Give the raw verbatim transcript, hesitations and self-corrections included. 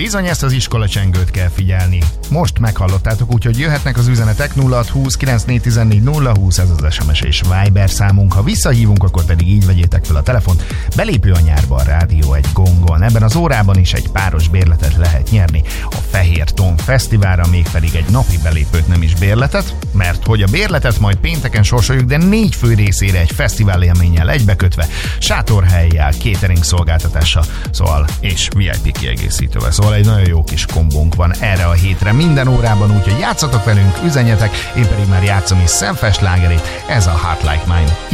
Bizony, ezt az iskolacsengőt kell figyelni. Most meghallottátok, úgyhogy jöhetnek az üzenetek. Nulla hat húsz kilenc négy tizennégy nulla húsz, ez az es em es és Viber számunk. Ha visszahívunk, akkor pedig így vegyétek fel a telefont. Belépő a nyárba a Rádió egy gongon. Ebben az órában is egy páros bérletet lehet nyerni a Fehér Tom Fesztiválra, mégpedig egy napi belépőt, nem is bérletet, mert hogy a bérletet majd pénteken sorsoljuk, de négy fő részére egy fesztivál élménnyel egybekötve, sátorhellyel, catering szolgáltatással, szóval és vé i pé kiegészítővel. Szóval egy nagyon jó kis kombónk van erre a hétre minden órában, úgyhogy játszatok velünk, üzenjetek, én pedig már játszom is szemfest lágerét, ez a Heart Like Mine.